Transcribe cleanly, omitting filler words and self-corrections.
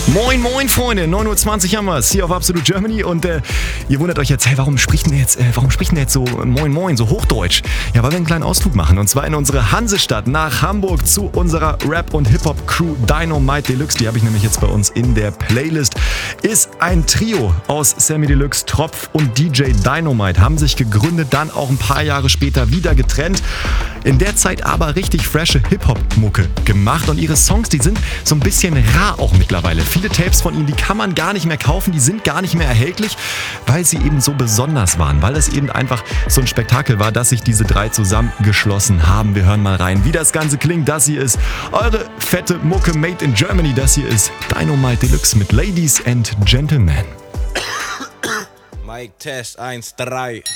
Moin, moin, Freunde. 9:20 Uhr haben wir es hier auf Absolute Germany. Und ihr wundert euch jetzt, hey, warum spricht denn der jetzt so moin, moin, so hochdeutsch? Ja, weil wir einen kleinen Ausflug machen. Und zwar in unsere Hansestadt nach Hamburg zu unserer Rap- und Hip-Hop-Crew Dynamite Deluxe. Die habe ich nämlich jetzt bei uns in der Playlist. Ist ein Trio aus Sammy Deluxe, Tropf und DJ Dynamite. Haben sich gegründet, dann auch ein paar Jahre später wieder getrennt. In der Zeit aber richtig frische Hip-Hop-Mucke gemacht. Und ihre Songs, die sind so ein bisschen rar auch mittlerweile. Viele Tapes von ihnen, die kann man gar nicht mehr kaufen, die sind gar nicht mehr erhältlich, weil sie eben so besonders waren, weil es eben einfach so ein Spektakel war, dass sich diese drei zusammengeschlossen haben. Wir hören mal rein, wie das Ganze klingt. Das hier ist eure fette Mucke made in Germany. Das hier ist Dynamite Deluxe mit Ladies and Gentlemen. Mic Test 1, 3.